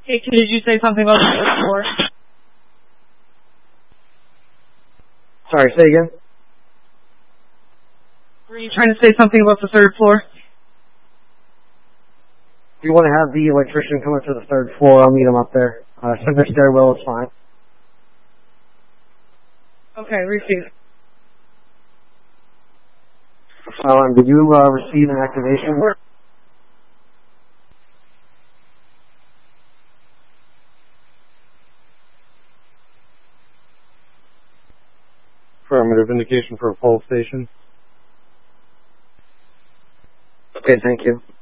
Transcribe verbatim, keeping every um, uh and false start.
Hey, did you say something about the third floor? Sorry, say again? Were you trying to say something about the third floor? If you want to have the electrician come up to the third floor, I'll meet him up there. Uh, center stairwell is fine. Okay, receive. Um, did you uh, receive an activation? Affirmative indication for a pole station. Okay, thank you.